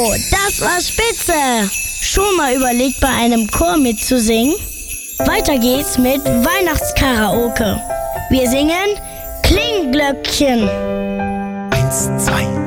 das war spitze! Schon mal überlegt, bei einem Chor mitzusingen? Weiter geht's mit Weihnachtskaraoke. Wir singen Klingglöckchen. 1, 2,